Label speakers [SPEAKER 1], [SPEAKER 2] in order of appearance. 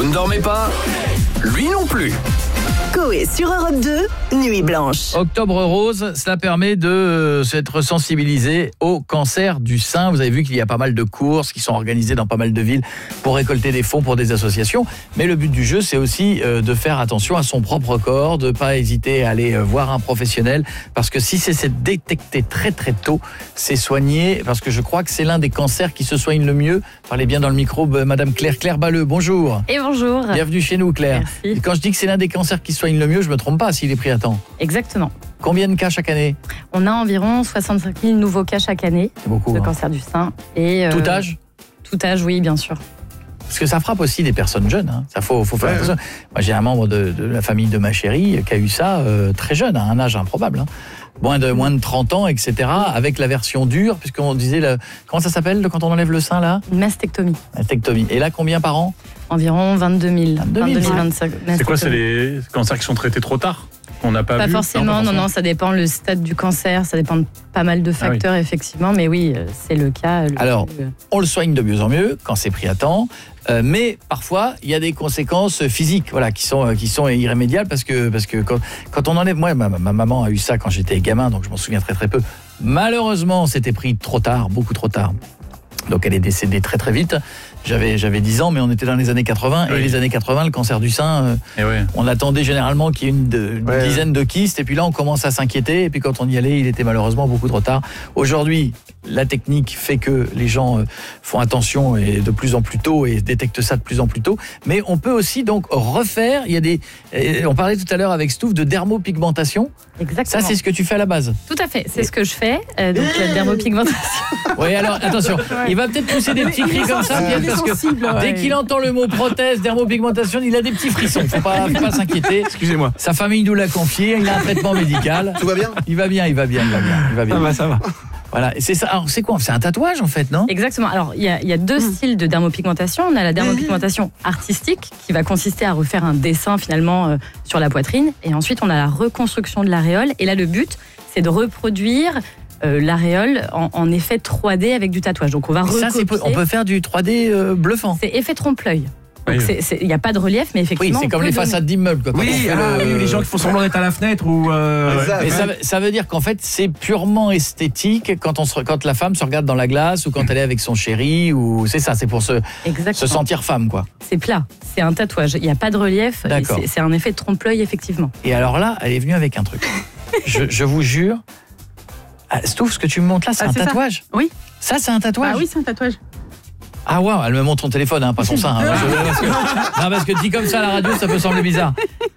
[SPEAKER 1] Vous ne dormez pas ? Lui non plus.
[SPEAKER 2] Coé sur Europe 2, Nuit Blanche.
[SPEAKER 3] Octobre Rose, cela permet de s'être sensibilisé au cancer du sein. Vous avez vu qu'il y a pas mal de courses qui sont organisées dans pas mal de villes pour récolter des fonds pour des associations. Mais le but du jeu, c'est aussi de faire attention à son propre corps, de ne pas hésiter à aller voir un professionnel. Parce que si c'est détecté très très tôt, c'est soigné. Parce que je crois que c'est l'un des cancers qui se soigne le mieux. Parlez bien dans le micro, Madame Claire Balleux. Bonjour.
[SPEAKER 4] Et bonjour.
[SPEAKER 3] Bienvenue chez nous, Claire.
[SPEAKER 4] Merci.
[SPEAKER 3] Et quand je dis que c'est l'un des cancers qui soigne le mieux, je me trompe pas s'il est pris à temps.
[SPEAKER 4] Exactement.
[SPEAKER 3] Combien de cas chaque année ?
[SPEAKER 4] On a environ 65 000 nouveaux cas chaque année
[SPEAKER 3] C'est beaucoup.
[SPEAKER 4] de
[SPEAKER 3] Hein.
[SPEAKER 4] cancer du sein. Et,
[SPEAKER 3] Tout âge ?
[SPEAKER 4] Tout âge, oui, bien sûr.
[SPEAKER 3] Parce que ça frappe aussi des personnes jeunes. Hein. Ça faut faire attention. Moi, j'ai un membre de la famille de ma chérie qui a eu ça très jeune, à un âge improbable. Hein. Moins de 30 ans, etc. Avec la version dure, puisqu'on disait... Comment ça s'appelle quand on enlève le sein, là ?
[SPEAKER 4] Une mastectomie.
[SPEAKER 3] Mastectomie. Et là, combien par an ?
[SPEAKER 4] Environ 22 000.
[SPEAKER 3] 22 000.
[SPEAKER 4] 25.
[SPEAKER 5] C'est quoi, c'est les cancers qui sont traités trop tard ? On n'a pas
[SPEAKER 4] Pas
[SPEAKER 5] vu
[SPEAKER 4] forcément, non, ça dépend le stade du cancer, ça dépend de pas mal de facteurs, effectivement, mais oui, c'est le cas.
[SPEAKER 3] Alors, on le soigne de mieux en mieux quand c'est pris à temps, mais parfois, il y a des conséquences physiques voilà, qui sont irrémédiables parce que quand on enlève... Moi, ma maman a eu ça quand j'étais gamin, donc je m'en souviens très très peu. Malheureusement, c'était pris trop tard, beaucoup trop tard. Donc elle est décédée très très vite. J'avais 10 ans, mais on était dans les années 80.
[SPEAKER 5] Oui.
[SPEAKER 3] Et les années 80, le cancer du sein,
[SPEAKER 5] ouais.
[SPEAKER 3] on attendait généralement qu'il y ait une dizaine de kystes. Et puis là, on commence à s'inquiéter. Et puis quand on y allait, il était malheureusement beaucoup trop tard. Aujourd'hui, la technique fait que les gens font attention et de plus en plus tôt et détectent ça de plus en plus tôt. Mais on peut aussi donc refaire. Il y a on parlait tout à l'heure avec Stouff de dermopigmentation.
[SPEAKER 4] Exactement.
[SPEAKER 3] Ça, c'est ce que tu fais à la base.
[SPEAKER 4] Tout à fait, c'est ce que je fais. Donc la dermopigmentation.
[SPEAKER 3] Oui, alors attention, il va peut-être pousser des petits cris comme ça, Pierre, parce que dès qu'il entend le mot prothèse, dermopigmentation, il a des petits frissons. Faut pas s'inquiéter.
[SPEAKER 5] Excusez-moi.
[SPEAKER 3] Sa famille nous l'a confié, il a un traitement médical.
[SPEAKER 6] Tout va bien ?
[SPEAKER 3] Il va bien.
[SPEAKER 5] Ça va.
[SPEAKER 3] Voilà, et c'est ça. Alors c'est quoi ? C'est un tatouage en fait, non ?
[SPEAKER 4] Exactement. Alors, il y a deux styles de dermopigmentation. On a la dermopigmentation artistique, qui va consister à refaire un dessin finalement sur la poitrine. Et ensuite, on a la reconstruction de l'aréole. Et là, le but, c'est de reproduire l'aréole en effet 3D avec du tatouage. Donc, on va recopier.
[SPEAKER 3] Ça, on peut faire du 3D bluffant.
[SPEAKER 4] C'est effet trompe-l'œil. Donc,
[SPEAKER 5] Oui.
[SPEAKER 4] il n'y a pas de relief, mais
[SPEAKER 3] Oui,
[SPEAKER 4] effectivement...
[SPEAKER 3] c'est
[SPEAKER 4] on
[SPEAKER 3] comme
[SPEAKER 4] peut
[SPEAKER 3] les
[SPEAKER 4] donner.
[SPEAKER 3] façades d'immeubles. Quoi. Quand on fait
[SPEAKER 7] les gens qui font semblant d'être à la fenêtre ou
[SPEAKER 3] Mais ça veut dire qu'en fait, c'est purement esthétique quand la femme se regarde dans la glace ou quand elle est avec son chéri. Ou c'est ça, c'est pour se sentir femme, quoi.
[SPEAKER 4] C'est plat, c'est un tatouage. Il n'y a pas de relief,
[SPEAKER 3] D'accord.
[SPEAKER 4] c'est un effet de trompe-l'œil, effectivement.
[SPEAKER 3] Et alors là, elle est venue avec un truc. je vous jure... Stouff, ce que tu me montres là, c'est un
[SPEAKER 8] c'est ça.
[SPEAKER 3] tatouage ?
[SPEAKER 8] Oui.
[SPEAKER 3] Ça, c'est un tatouage ?
[SPEAKER 8] Ah oui, c'est un tatouage.
[SPEAKER 3] Ah waouh, elle me montre son téléphone, hein, pas son sein. Hein. Parce que dit comme ça à la radio, ça peut sembler bizarre.